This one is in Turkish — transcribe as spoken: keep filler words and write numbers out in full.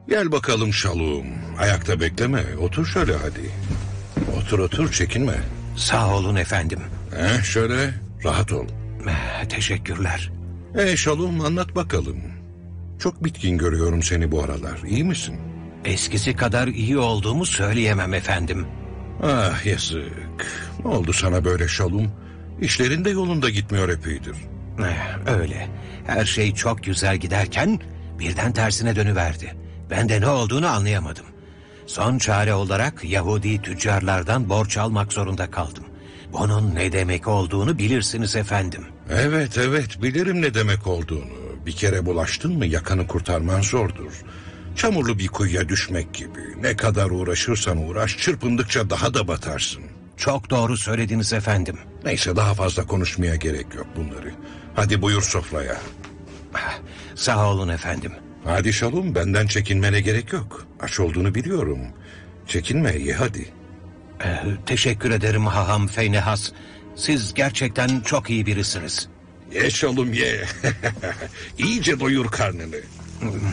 Gel bakalım Şalum. Ayakta bekleme. Otur şöyle hadi. Otur otur, çekinme. Sağ olun efendim. Heh, şöyle rahat ol. Eh, teşekkürler. E Şalum, anlat bakalım. Çok bitkin görüyorum seni bu aralar. İyi misin? Eskisi kadar iyi olduğumu söyleyemem efendim. Ah yazık. Ne oldu sana böyle Şalum? İşlerin de yolunda gitmiyor epeydir. Eh, öyle. Her şey çok güzel giderken birden tersine dönüverdi. Ben de ne olduğunu anlayamadım. Son çare olarak Yahudi tüccarlardan borç almak zorunda kaldım. Bunun ne demek olduğunu bilirsiniz efendim. Evet evet, bilirim ne demek olduğunu. Bir kere bulaştın mı yakanı kurtarman zordur. Çamurlu bir kuyuya düşmek gibi. Ne kadar uğraşırsan uğraş, çırpındıkça daha da batarsın. Çok doğru söylediniz efendim. Neyse, daha fazla konuşmaya gerek yok bunları. Hadi buyur sofraya. Sağ olun efendim. Hadi Şalum, benden çekinmene gerek yok. Aç olduğunu biliyorum. Çekinme, ye hadi. Ee, teşekkür ederim haham Feynehas. Siz gerçekten çok iyi birisiniz. Ye Şalum ye. İyice doyur karnını.